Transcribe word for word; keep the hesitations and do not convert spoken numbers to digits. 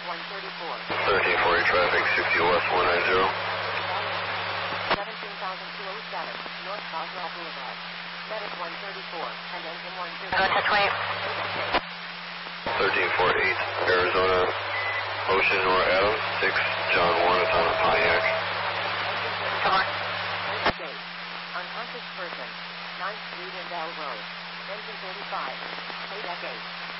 one thirty-four. thirteen forty traffic, sixty West one ninety. seventeen thousand two oh seven, North Boswell Boulevard. Medic one thirty-four, and engine one zero. Go to twenty. thirteen forty-eight, Arizona, Ocean or Adams, six, John one, it's on a Pontiac. Come on. Unconscious person, ninth Street and Bell Road. Engine thirty-five, Payback eight.